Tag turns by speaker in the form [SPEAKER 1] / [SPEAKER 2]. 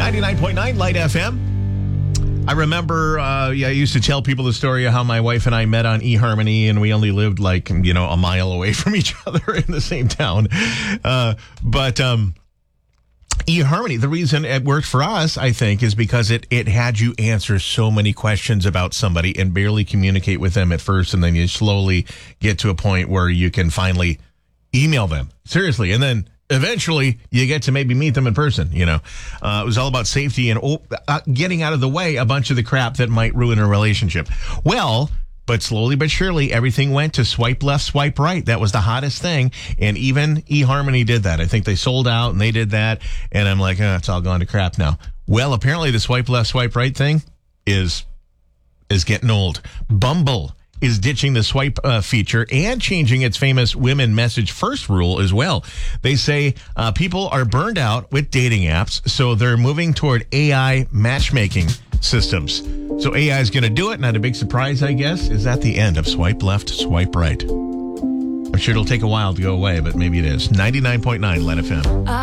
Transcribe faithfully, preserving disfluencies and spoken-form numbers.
[SPEAKER 1] ninety-nine point nine Light F M. I remember, uh, yeah, I used to tell people the story of how my wife and I met on eHarmony, and we only lived like, you know, a mile away from each other in the same town. Uh, but um, eHarmony, the reason it worked for us, I think, is because it, it had you answer so many questions about somebody and barely communicate with them at first, and then you slowly get to a point where you can finally email them. Seriously. And then eventually, you get to maybe meet them in person, you know. Uh, it was all about safety and oh, uh, getting out of the way a bunch of the crap that might ruin a relationship. Well, but slowly but surely, everything went to swipe left, swipe right. That was the hottest thing. And even eHarmony did that. I think they sold out and they did that. And I'm like, oh, it's all gone to crap now. Well, apparently the swipe left, swipe right thing is is getting old. Bumble is ditching the swipe uh, feature and changing its famous women message first rule as well. They say uh, people are burned out with dating apps, so they're moving toward A I matchmaking systems. So A I is going to do it. Not a big surprise, I guess. Is that the end of swipe left, swipe right? I'm sure it'll take a while to go away, but maybe it is. ninety-nine point nine Light F M.